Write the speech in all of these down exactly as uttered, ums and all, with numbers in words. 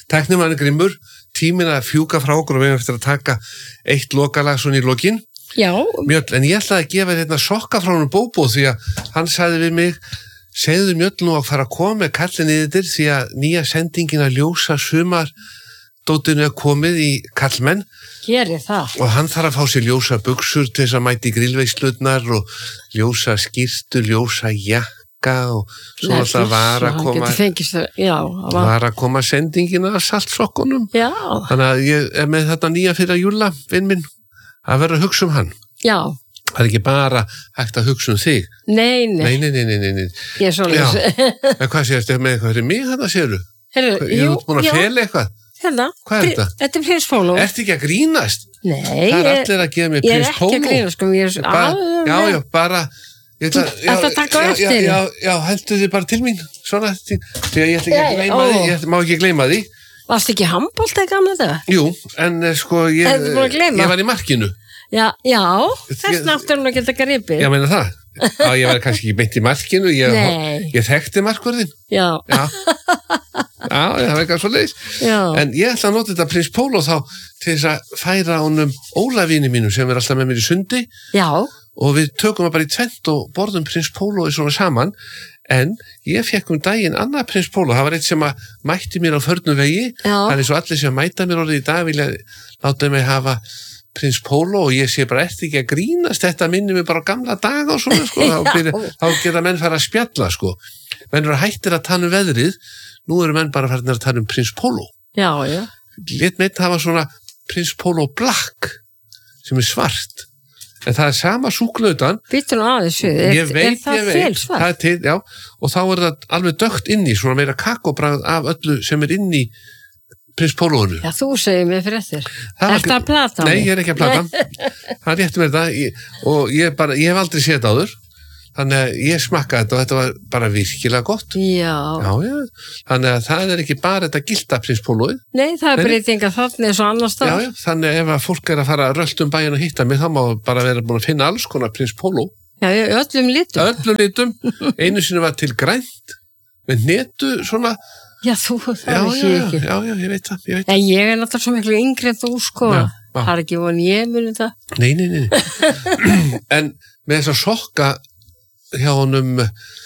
Tæknimaður Grimmur, tíminn að fjúka frá okkur og við erum eftir að taka eitt lokalag svona í lokin. Já. Mjöll, en ég ætlaði að gefa hérna sokka frá honum Bóbó því að hann sagði við mig, segðu Mjöll nú að fara að koma með kallinni þittir því að nýja sendingin að ljósa sumar dótinu er komið í kallmenn. Geri það. Og hann þarf að fá sér ljósa buxur til þess að mæti grillveislutnar og ljósa skýrtu, ljósa jakka og svo alltaf var að koma fengist, já, var... var að koma sendingin að saltsokkunum. Já. Þannig að ég er með þetta nýja fyrir að júla, vinn minn, að vera að hugsa um hann. Já. Það er ekki bara hægt að hugsa um þig. Nei, nei. Nei, nei, nei, nei, nei. nei. Ég er svolítið. Já, en hvað séðast, með eitthvað fyrir mig þetta séru? Herru, jú, Ég er búin að fela eitthvað. Hérna, hvað er þetta? Þetta er Prins Pólo. Ertu ekki að grínast? Nei, það er allir að gefa mér Prins Pólo. Ég er ekki að grínast, sko, ég er bara, alveg. Já, já, bara... Þú ætti að taka á eftir. Já, já, já, heldur þið bara til mín, svona, því að ég ætla ekki að gleyma því, ég má ekki gleyma því. Varstu ekki handbolta í gamla þetta? Jú, en sko, ég, ég var í markinu. Já, já, þess náttúrulega að geta gripið. Já, meina það. Já, ég var kannski ekki beint í markinu, ég, ég þekkti markvörðin. Já. Já. Já, það var eitthvað svo leiðis. En ég ætla að nota þetta Prins Pólo þá til þess að færa honum Ólafínu mínu sem er alltaf með mér í sundi. Já. Og við tökum það bara í tvent og borðum Prins Pólo í svona saman. En ég fekk um daginn annað Prins Pólo. Það var eitt sem að mætti mér á förnum vegi. Já. Það er svo allir sem mæta mér orðið í dag vilja láta mig hafa Prins Pólo og ég sé bara eftir ekki að grínast. Þetta minnir mig bara á gamla daga og svona, sko. Þá, byrja, þá geta menn fara að spjalla, sko. Menn eru hættir að tala um veðrið. Nú eru menn bara farin að tala um Prins Pólo. Já, já. Lét meitt hafa svona Prins Pólo Black sem er svart. En það er sama súklautan. Býttu nú aðeins við. Ég veit, er það ég veit. Fel svart? Það er til, já. Og þá er það alveg dökkt inni, svona meira kakóbragð af öllu sem er inni Prins Pólónu. Já, þú segir mér fyrir eftir. Er það að plata? Nei, ég er ekki að plata. Það er rétt með þetta. Ég, og ég, bara, ég hef aldrei séð þetta áður. Þannig að ég smakkaði þetta og þetta var bara virkilega gott. Já. Já, já. Þannig að það er ekki bara þetta gilda Prins Pólóið. Nei, það er breytinga þannig eins og annars það. Já, já. Þannig að ef að fólk er að fara rölt um bæinn og hitta mig, þá má bara vera búin að finna alls konar Prins Póló. Já, já, öllum litum. Öllum litum. Einu sinni var til grænt, með netu svona. Já, þú, það já, er já, ekki. Já, já, ég veit það, ég veit það. En ég er náttúrulega svo miklu yngri en þú, sko. Já, já. Það er ekki von ég muni það. Nei, nei, nei. En með þess að sokka hjá honum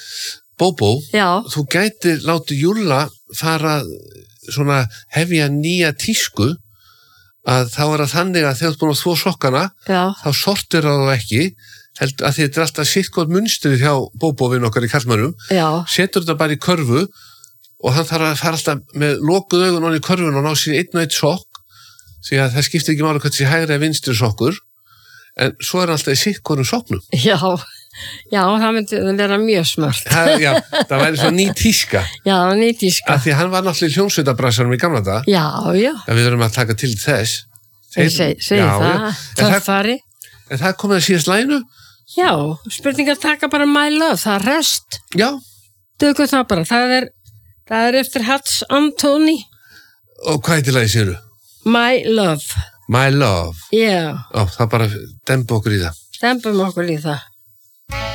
Bóbó, já. Þú gætir látið Júlla fara svona hefja nýja tísku að þá er það þannig að þegar þú búin að þvo sokkana, já. Þá sortir það ekki, held að þetta er alltaf sitt gott munstrið hjá Bóbóvinn okkar í kallmönnum, setur þetta bara í körfu og hann þarf að fara alltaf með lokuð augun og í körfun og ná sér einn og einn sokk því að það skiptir ekki máli hvað þessi hægri eða vinstri sokkur en svo er alltaf í sitt hvorum sokknum. Já, já, það myndi vera mjög smart. Það, já, það væri svo ný tíska. Já, ný tíska. Af því að hann var náttúrulega í hljómsveitabrassanum í gamla dag. Já, já. En við verðum að taka til þess. Ég segi seg það, töffari. En það komið að síðast læginu? Já, spurningar taka bara My Love, það er rest. Já. Dögum það bara, það er Það er eftir Hats Antoni. Og hvað heitir lagið séru? My Love. My Love. Já. Yeah. Ó, það bara dembu okkur í það. Dembum okkur í það.